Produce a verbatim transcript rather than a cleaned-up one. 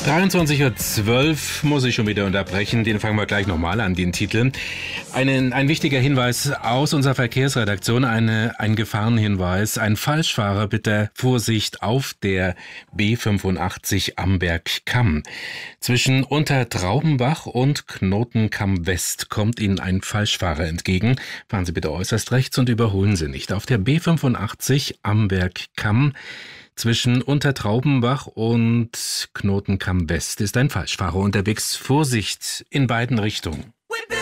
dreiundzwanzig Uhr zwölf muss ich schon wieder unterbrechen. Den fangen wir gleich nochmal an, den Titel. Einen, ein wichtiger Hinweis aus unserer Verkehrsredaktion, eine, ein Gefahrenhinweis. Ein Falschfahrer, bitte Vorsicht auf der B fünfundachtzig Amberg-Kamm. Zwischen Untertraubenbach und Knotenkamm West kommt Ihnen ein Falschfahrer entgegen. Fahren Sie bitte äußerst rechts und überholen Sie nicht. Auf der B fünfundachtzig Amberg-Kamm zwischen Untertraubenbach und Knotenkamm West ist ein Falschfahrer unterwegs. Vorsicht in beiden Richtungen.